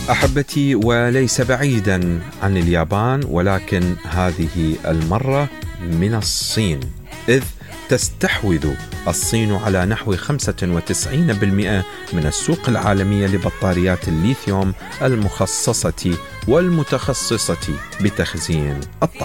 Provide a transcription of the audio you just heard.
أحبتي، وليس بعيدا عن اليابان، ولكن هذه المرة من الصين، إذ تستحوذ الصين على نحو 95% من السوق العالمية لبطاريات الليثيوم المخصصة والمتخصصة بتخزين الطاقة.